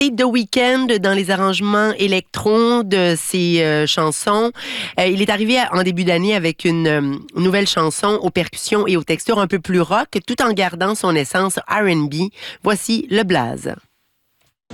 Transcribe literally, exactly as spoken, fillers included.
The Weeknd dans les arrangements électro de ses euh, chansons. Euh, il est arrivé à- en début d'année avec une euh, nouvelle chanson aux percussions et aux textures un peu plus rock, tout en gardant son essence R and B. Voici Le Blaze.